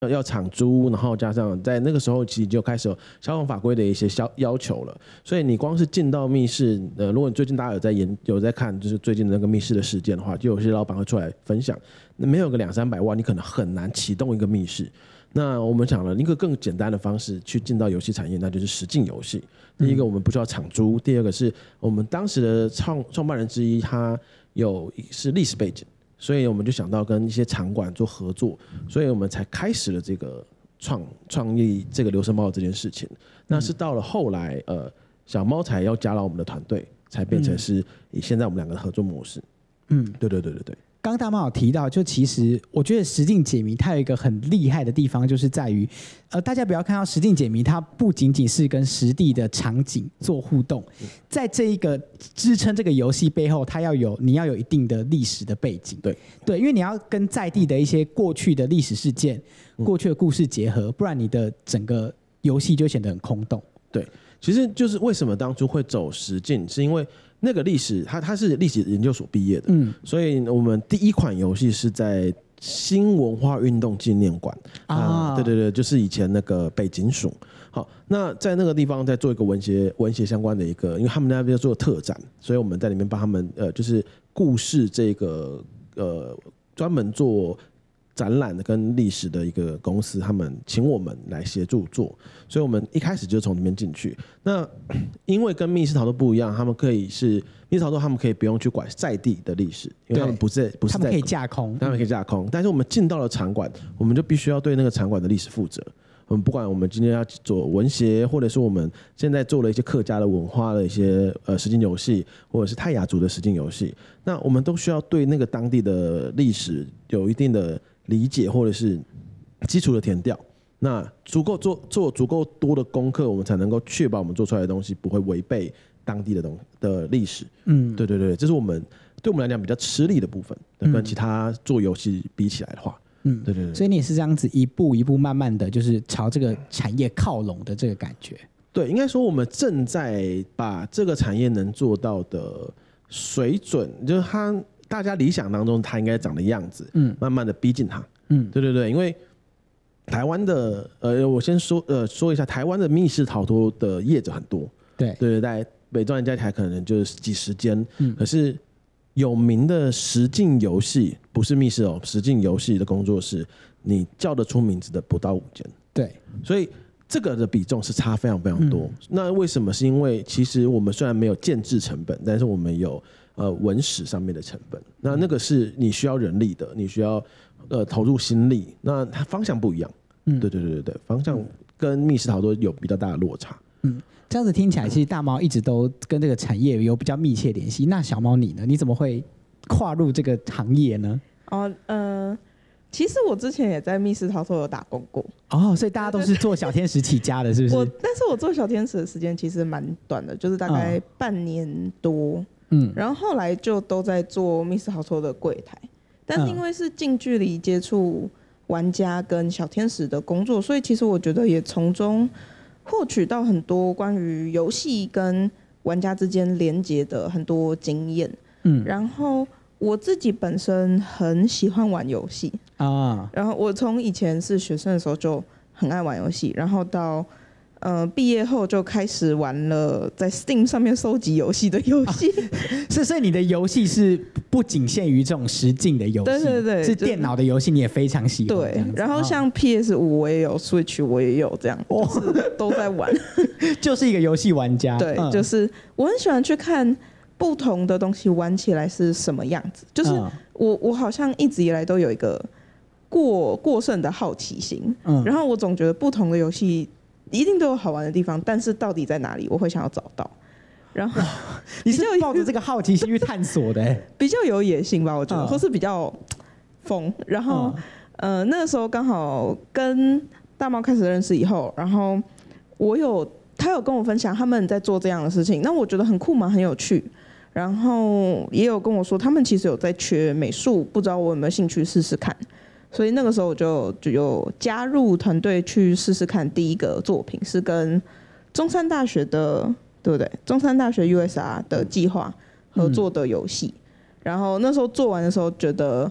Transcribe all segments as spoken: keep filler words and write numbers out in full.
要场租，然后加上在那个时候其实就开始有消防法规的一些要求了，所以你光是进到密室，呃，如果你最近大家有在研有在看，就是最近的那个密室的事件的话，就有些老板会出来分享，那没有个两三百万，你可能很难启动一个密室。那我们讲了一个更简单的方式去进到游戏产业，那就是实境游戏。第一个我们不需要场租，第二个是我们当时的创创办人之一，他有是历史背景。所以我们就想到跟一些场馆做合作，所以我们才开始了这个创创立这个流声猫这件事情。那是到了后来，呃，小猫才要加到我们的团队，才变成是以现在我们两个的合作模式。嗯，对对对对对。 刚刚大猫有提到，就其实我觉得实境解谜它有一个很厉害的地方，就是在于，呃，大家不要看到实境解谜，它不仅仅是跟实地的场景做互动，在这一个支撑这个游戏背后，它要有你要有一定的历史的背景， 对对，因为你要跟在地的一些过去的历史事件、过去的故事结合，不然你的整个游戏就显得很空洞。 对，其实就是为什么当初会走实境，是因为那个历史，他他是历史研究所毕业的，嗯，所以我们第一款游戏是在新文化运动纪念馆啊、呃，对对对，就是以前那个北警署。好，那在那个地方在做一个文学文学相关的一个，因为他们那边做特展，所以我们在里面帮他们呃，就是故事这个呃专门做展览的跟历史的一个公司，他们请我们来协助做，所以我们一开始就从里面进去。那因为跟密室逃脱不一样，他们可以是密室逃脱，他们可以不用去管在地的历史，因为他们不是不是在， 他们可以架空， 他们可以架空。但是我们进到了场馆，我们就必须要对那个场馆的历史负责。我们不管我们今天要做文协，或者是我们现在做了一些客家的文化的一些呃实境游戏，或者是泰雅族的实境游戏，那我们都需要对那个当地的历史有一定的理解，或者是基础的填调。那足够做做足够多的功课，我们才能够确保我们做出来的东西不会违背当地的东的历史。嗯，对对对，这是我们对我们来讲比较吃力的部分，跟其他做游戏比起来的话。嗯，对对对， 所以你也是这样子一步一步慢慢的就是朝这个产业靠拢的这个感觉。 对，应该说我们正在把这个产业能做到的水准，就是它大家理想当中它应该长的样子，嗯，慢慢的逼近它。嗯，对对对，因为台湾的呃，我先说呃说一下，台湾的密室逃脱的业者很多， 对对对，在北中南加起来可能就是几十间，嗯，可是有名的实境游戏不是密室哦，实境游戏的工作室，你叫得出名字的不到五间。 对， 所以这个的比重是差非常非常多。嗯、那为什么？是因为其实我们虽然没有建制成本，但是我们有呃文史上面的成本。那那个是你需要人力的，你需要呃投入心力。那它方向不一样。嗯，对对对对对，方向跟密室逃脱有比较大的落差。 嗯，这样子听起来，其实大猫一直都跟这个产业有比较密切联系。那小猫你呢？你怎么会跨入这个行业呢？ 哦，呃，其实我之前也在密室逃脱有打工过。 哦，所以大家都是做小天使起家的，是不是？ 我，但是我做小天使的时间其实蛮短的，就是大概半年多。嗯，然后后来就都在做密室逃脱的柜台，但是因为是近距离接触玩家跟小天使的工作，所以其实我觉得也从中获取到很多关于游戏跟玩家之间连结的很多经验。嗯，然后我自己本身很喜欢玩游戏啊，然后我从以前是学生的时候就很爱玩游戏，然后到呃毕业后就开始玩了在 Steam 上面收集游戏的游戏。 啊、是，所以你的游戏是不仅限于这种实境的游戏， 对对对， 是电脑的游戏你也非常喜欢。 对，然后像 P S 五 我也有 ，Switch 我也有，这样、哦、就是都在玩， 就是一个游戏玩家。 对、嗯，就是我很喜欢去看不同的东西玩起来是什么样子，就是我我好像一直以来都有一个过过剩的好奇心，嗯，然后我总觉得不同的游戏一定都有好玩的地方，但是到底在哪里，我会想要找到。然后你是抱着这个好奇心去探索的、欸， 比较有野心吧，我觉得，嗯、或是比较疯。然后、嗯、呃，那个时候刚好跟大猫开始认识以后，然后我有他有跟我分享他们在做这样的事情，那我觉得很酷嘛，很有趣。然后也有跟我说，他们其实有在缺美术，不知道我有没有兴趣试试看。所以那个时候我就就有加入团队去试试看。第一个作品是跟中山大学的，对不对？中山大学 U S R 的计划合作的游戏、嗯。然后那时候做完的时候，觉得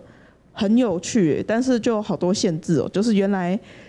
很有趣，但是就好多限制哦，就是原来